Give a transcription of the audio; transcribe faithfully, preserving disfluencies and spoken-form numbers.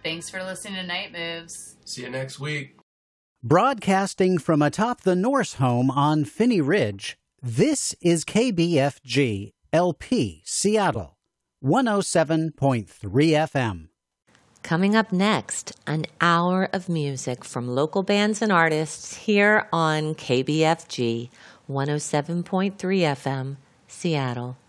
Thanks for listening to Night Moves. See you next week. Broadcasting from atop the Norse home on Phinney Ridge, this is K B F G L P Seattle, one oh seven point three F M. Coming up next, an hour of music from local bands and artists here on K B F G one oh seven point three F M, Seattle.